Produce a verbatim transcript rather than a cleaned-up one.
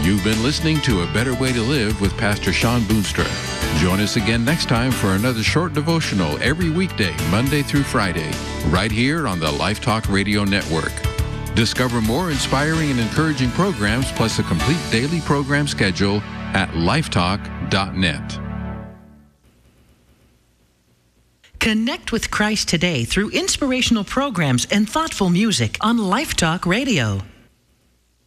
You've been listening to A Better Way to Live with Pastor Sean Boonstra. Join us again next time for another short devotional every weekday, Monday through Friday, right here on the Life Talk Radio Network. Discover more inspiring and encouraging programs plus a complete daily program schedule at lifetalk dot net. Connect with Christ today through inspirational programs and thoughtful music on Life Talk Radio.